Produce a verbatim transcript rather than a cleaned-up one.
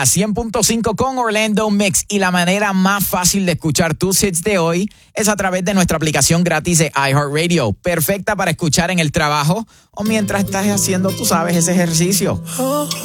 Mega cien punto cinco con Orlando Mix. Y la manera más fácil de escuchar tus hits de hoy es a través de nuestra aplicación gratis de iHeartRadio. Perfecta para escuchar en el trabajo o mientras estás haciendo, tú sabes, ese ejercicio.